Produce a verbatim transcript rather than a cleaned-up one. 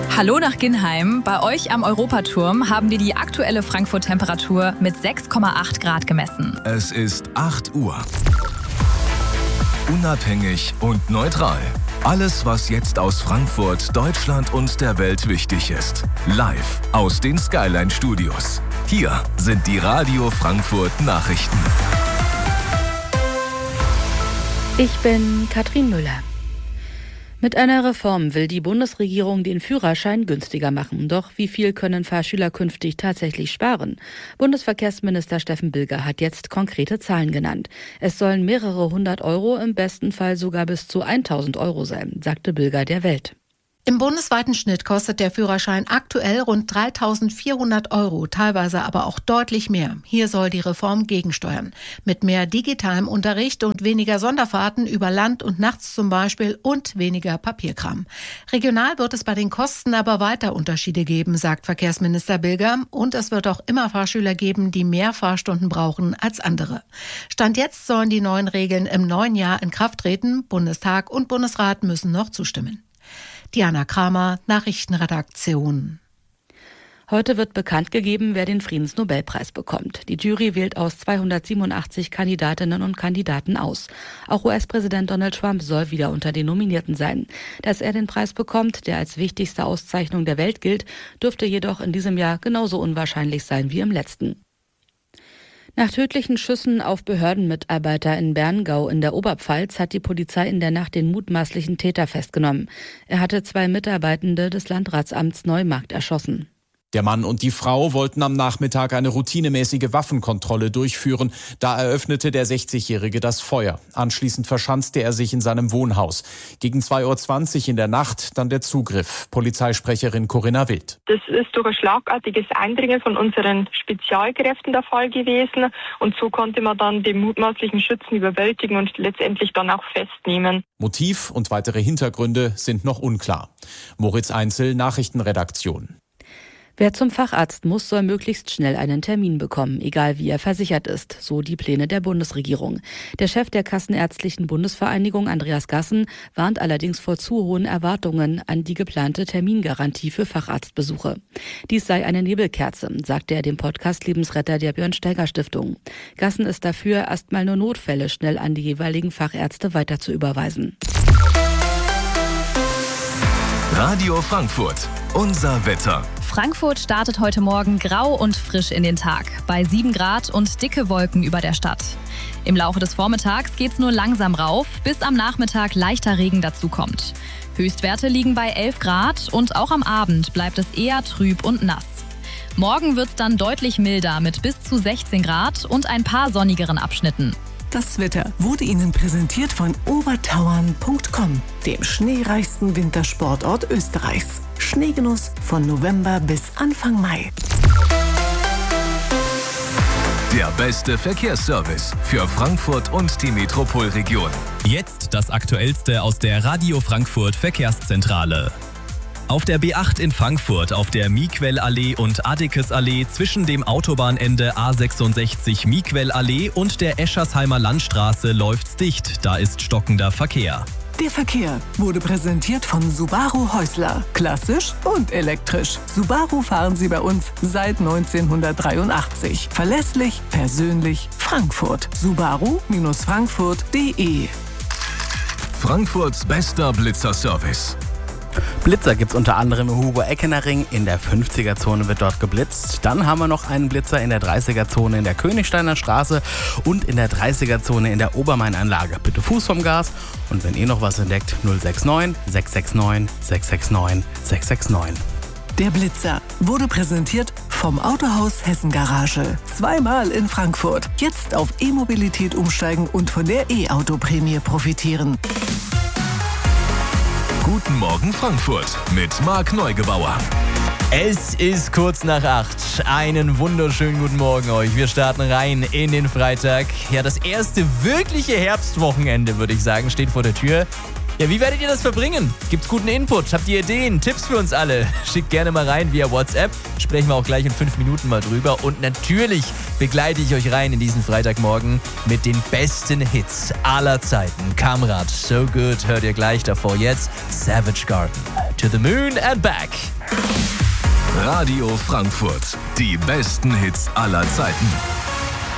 Hallo nach Ginnheim. Bei euch am Europaturm haben wir die aktuelle Frankfurt-Temperatur mit sechs Komma acht Grad gemessen. Es ist acht Uhr. Unabhängig und neutral. Alles, was jetzt aus Frankfurt, Deutschland und der Welt wichtig ist. Live aus den Skyline-Studios. Hier sind die Radio Frankfurt Nachrichten. Ich bin Katrin Müller. Mit einer Reform will die Bundesregierung den Führerschein günstiger machen. Doch wie viel können Fahrschüler künftig tatsächlich sparen? Bundesverkehrsminister Steffen Bilger hat jetzt konkrete Zahlen genannt. Es sollen mehrere hundert Euro, im besten Fall sogar bis zu tausend Euro sein, sagte Bilger der Welt. Im bundesweiten Schnitt kostet der Führerschein aktuell rund dreitausendvierhundert Euro, teilweise aber auch deutlich mehr. Hier soll die Reform gegensteuern. Mit mehr digitalem Unterricht und weniger Sonderfahrten über Land und nachts zum Beispiel und weniger Papierkram. Regional wird es bei den Kosten aber weiter Unterschiede geben, sagt Verkehrsminister Bilger. Und es wird auch immer Fahrschüler geben, die mehr Fahrstunden brauchen als andere. Stand jetzt sollen die neuen Regeln im neuen Jahr in Kraft treten. Bundestag und Bundesrat müssen noch zustimmen. Diana Kramer, Nachrichtenredaktion. Heute wird bekannt gegeben, wer den Friedensnobelpreis bekommt. Die Jury wählt aus zweihundertsiebenundachtzig Kandidatinnen und Kandidaten aus. Auch U S-Präsident Donald Trump soll wieder unter den Nominierten sein. Dass er den Preis bekommt, der als wichtigste Auszeichnung der Welt gilt, dürfte jedoch in diesem Jahr genauso unwahrscheinlich sein wie im letzten. Nach tödlichen Schüssen auf Behördenmitarbeiter in Berngau in der Oberpfalz hat die Polizei in der Nacht den mutmaßlichen Täter festgenommen. Er hatte zwei Mitarbeitende des Landratsamts Neumarkt erschossen. Der Mann und die Frau wollten am Nachmittag eine routinemäßige Waffenkontrolle durchführen. Da eröffnete der sechzigjährige das Feuer. Anschließend verschanzte er sich in seinem Wohnhaus. Gegen zwei Uhr zwanzig in der Nacht dann der Zugriff. Polizeisprecherin Corinna Wild. Das ist durch ein schlagartiges Eindringen von unseren Spezialkräften der Fall gewesen. Und so konnte man dann den mutmaßlichen Schützen überwältigen und letztendlich dann auch festnehmen. Motiv und weitere Hintergründe sind noch unklar. Moritz Einzel, Nachrichtenredaktion. Wer zum Facharzt muss, soll möglichst schnell einen Termin bekommen, egal wie er versichert ist, so die Pläne der Bundesregierung. Der Chef der Kassenärztlichen Bundesvereinigung, Andreas Gassen, warnt allerdings vor zu hohen Erwartungen an die geplante Termingarantie für Facharztbesuche. Dies sei eine Nebelkerze, sagte er dem Podcast Lebensretter der Björn-Steiger-Stiftung. Gassen ist dafür, erstmal nur Notfälle schnell an die jeweiligen Fachärzte weiter zu überweisen. Radio Frankfurt, unser Wetter. Frankfurt startet heute Morgen grau und frisch in den Tag, bei sieben Grad und dicke Wolken über der Stadt. Im Laufe des Vormittags geht's nur langsam rauf, bis am Nachmittag leichter Regen dazukommt. Höchstwerte liegen bei elf Grad und auch am Abend bleibt es eher trüb und nass. Morgen wird's dann deutlich milder mit bis zu sechzehn Grad und ein paar sonnigeren Abschnitten. Das Wetter wurde Ihnen präsentiert von obertauern punkt com, dem schneereichsten Wintersportort Österreichs. Schneegenuss von November bis Anfang Mai. Der beste Verkehrsservice für Frankfurt und die Metropolregion. Jetzt das Aktuellste aus der Radio Frankfurt Verkehrszentrale. Auf der B acht in Frankfurt, auf der Miquel-Allee und Adekes-Allee zwischen dem Autobahnende A sechsundsechzig Miquel-Allee und der Eschersheimer Landstraße läuft's dicht. Da ist stockender Verkehr. Der Verkehr wurde präsentiert von Subaru Häusler. Klassisch und elektrisch. Subaru fahren Sie bei uns seit neunzehnhundertdreiundachtzig. Verlässlich, persönlich, Frankfurt. Subaru Frankfurt punkt de. Frankfurts bester Blitzerservice. Blitzer gibt's unter anderem im Hugo-Eckener-Ring. In der fünfziger-Zone wird dort geblitzt. Dann haben wir noch einen Blitzer in der dreißiger-Zone in der Königsteiner Straße und in der dreißiger-Zone in der Obermain-Anlage. Bitte Fuß vom Gas und wenn ihr noch was entdeckt, null sechs neun, sechs sechs neun, sechs sechs neun, sechs sechs neun. Der Blitzer wurde präsentiert vom Autohaus Hessen Garage. Zweimal in Frankfurt. Jetzt auf E-Mobilität umsteigen und von der E-Auto-Prämie profitieren. Guten Morgen Frankfurt mit Marc Neugebauer. Es ist kurz nach acht. Einen wunderschönen guten Morgen euch. Wir starten rein in den Freitag. Ja, das erste wirkliche Herbstwochenende, würde ich sagen, steht vor der Tür. Ja, wie werdet ihr das verbringen? Gibt's guten Input? Habt ihr Ideen, Tipps für uns alle? Schickt gerne mal rein via WhatsApp. Sprechen wir auch gleich in fünf Minuten mal drüber. Und natürlich begleite ich euch rein in diesen Freitagmorgen mit den besten Hits aller Zeiten. Kamrad, So Good, hört ihr gleich davor. Jetzt Savage Garden. To the Moon and Back. Radio Frankfurt. Die besten Hits aller Zeiten.